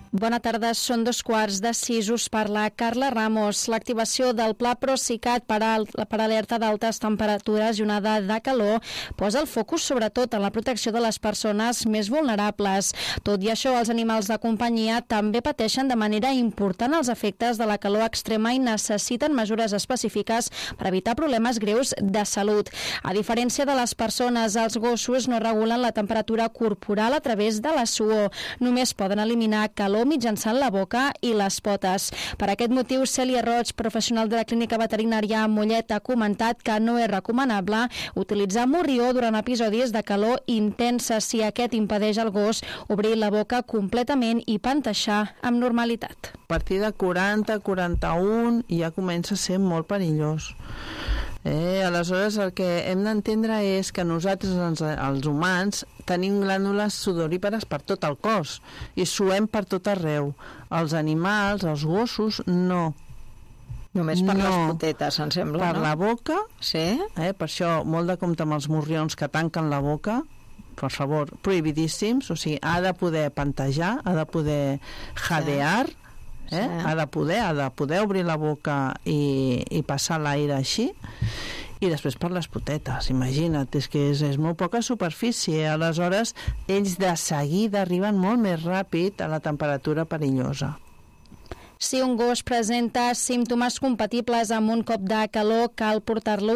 Bona tarda, són 2:45, us parla Carla Ramos. L'activació del Pla Procicat per alerta d'altes temperatures i onada de calor posa el focus sobretot en la protecció de les persones més vulnerables. Tot i això, els animals de companyia també pateixen de manera important els efectes de la calor extrema i necessiten mesures específiques per evitar problemes greus de salut. A diferència de les persones, els gossos no regulen la temperatura corporal a través de la suor. Només poden eliminar calor mitjançant la boca i les potes. Per aquest motiu, Cèlia Roig, professional de la Clínica Veterinària a Mollet, ha comentat que no és recomanable utilitzar morrió durant episodis de calor intensa si aquest impedeix al gos obrir la boca completament i panteixar amb normalitat. A partir de 40-41 ja comença a ser molt perillós. Aleshores, el que hem d'entendre és que nosaltres, els humans, tenim glàndules sudorípares per tot el cos i suem per tot arreu. Els animals, els gossos, no. Només per les potetes, em sembla, per la boca, sí? Per això molt de compte amb els morrions que tanquen la boca, per favor, prohibidíssims, o sigui, ha de poder pantejar, ha de poder jadear, Sí. ha de poder obrir la boca i passar l'aire així, i després per les potetes, imagina't, és que és molt poca superfície, aleshores ells de seguida arriben molt més ràpid a la temperatura perillosa. Si un gos presenta símptomes compatibles amb un cop de calor, cal portar-lo